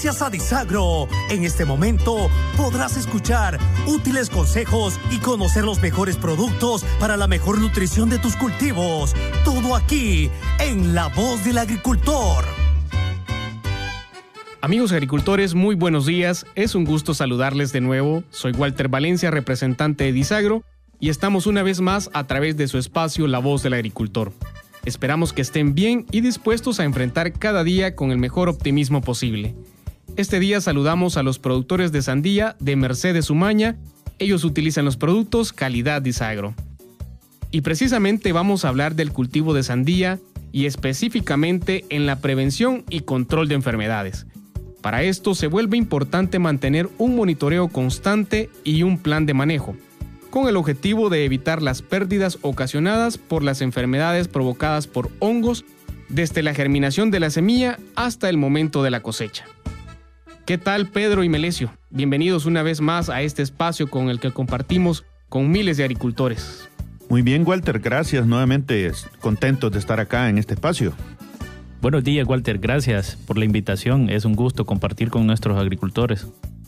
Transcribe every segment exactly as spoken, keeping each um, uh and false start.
Gracias a Disagro, en este momento podrás escuchar útiles consejos y conocer los mejores productos para la mejor nutrición de tus cultivos. Todo aquí, en La Voz del Agricultor. Amigos agricultores, muy buenos días. Es un gusto saludarles de nuevo. Soy Walter Valencia, representante de Disagro, y estamos una vez más a través de su espacio La Voz del Agricultor. Esperamos que estén bien y dispuestos a enfrentar cada día con el mejor optimismo posible. Este día saludamos a los productores de sandía de Mercedes Umaña. Ellos utilizan los productos calidad Disagro. Y precisamente vamos a hablar del cultivo de sandía y específicamente en la prevención y control de enfermedades. Para esto se vuelve importante mantener un monitoreo constante y un plan de manejo, con el objetivo de evitar las pérdidas ocasionadas por las enfermedades provocadas por hongos desde la germinación de la semilla hasta el momento de la cosecha. ¿Qué tal, Pedro y Melesio? Bienvenidos una vez más a este espacio con el que compartimos con miles de agricultores. Muy bien, Walter, gracias. Nuevamente contentos de estar acá en este espacio. Buenos días, Walter, gracias por la invitación. Es un gusto compartir con nuestros agricultores.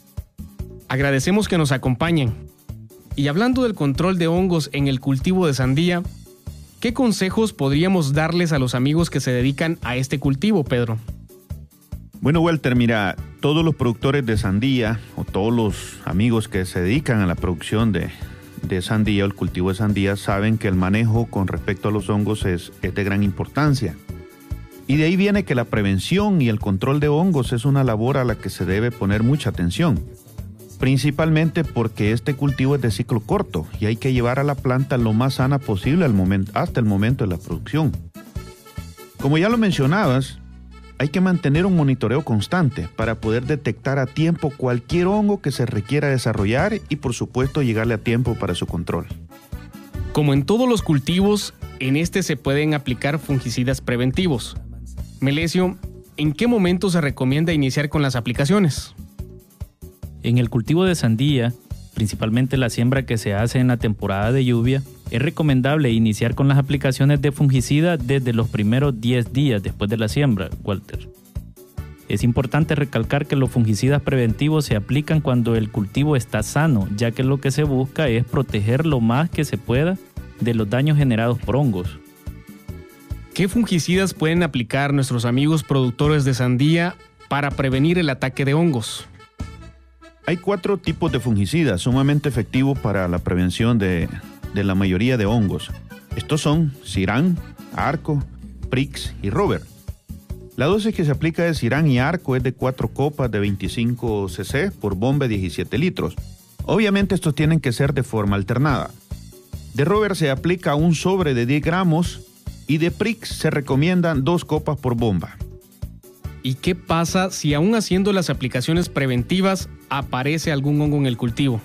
Agradecemos que nos acompañen. Y hablando del control de hongos en el cultivo de sandía, ¿qué consejos podríamos darles a los amigos que se dedican a este cultivo, Pedro? Bueno, Walter, mira, todos los productores de sandía o todos los amigos que se dedican a la producción de, de sandía o el cultivo de sandía saben que el manejo con respecto a los hongos es, es de gran importancia. Y de ahí viene que la prevención y el control de hongos es una labor a la que se debe poner mucha atención, principalmente porque este cultivo es de ciclo corto y hay que llevar a la planta lo más sana posible al momento, hasta el momento de la producción. Como ya lo mencionabas, hay que mantener un monitoreo constante para poder detectar a tiempo cualquier hongo que se requiera desarrollar y, por supuesto, llegarle a tiempo para su control. Como en todos los cultivos, en este se pueden aplicar fungicidas preventivos. Melesio, ¿en qué momento se recomienda iniciar con las aplicaciones? En el cultivo de sandía, principalmente la siembra que se hace en la temporada de lluvia, es recomendable iniciar con las aplicaciones de fungicida desde los primeros diez días después de la siembra, Walter. Es importante recalcar que los fungicidas preventivos se aplican cuando el cultivo está sano, ya que lo que se busca es proteger lo más que se pueda de los daños generados por hongos. ¿Qué fungicidas pueden aplicar nuestros amigos productores de sandía para prevenir el ataque de hongos? Hay cuatro tipos de fungicidas sumamente efectivos para la prevención de, de la mayoría de hongos. Estos son Ciran, Arco, Prix y Rover. La dosis que se aplica de Ciran y Arco es de cuatro copas de veinticinco cc por bomba de diecisiete litros. Obviamente estos tienen que ser de forma alternada. De Rover se aplica un sobre de diez gramos y de Prix se recomiendan dos copas por bomba. ¿Y qué pasa si aún haciendo las aplicaciones preventivas aparece algún hongo en el cultivo?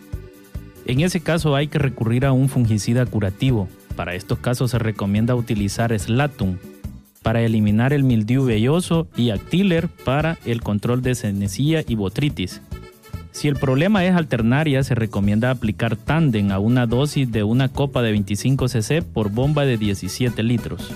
En ese caso hay que recurrir a un fungicida curativo. Para estos casos se recomienda utilizar Slatum para eliminar el mildiu velloso y Actiller para el control de senescía y botritis. Si el problema es alternaria, se recomienda aplicar Tandem a una dosis de una copa de veinticinco cc por bomba de diecisiete litros.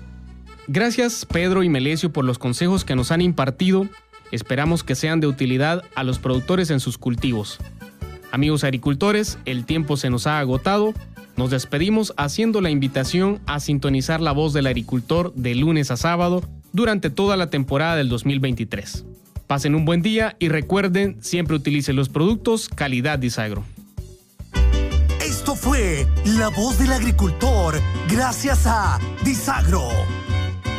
Gracias, Pedro y Melesio, por los consejos que nos han impartido. Esperamos que sean de utilidad a los productores en sus cultivos. Amigos agricultores, el tiempo se nos ha agotado. Nos despedimos haciendo la invitación a sintonizar La Voz del Agricultor de lunes a sábado durante toda la temporada del dos mil veintitrés. Pasen un buen día y recuerden, siempre utilicen los productos calidad Disagro. Esto fue La Voz del Agricultor, gracias a Disagro.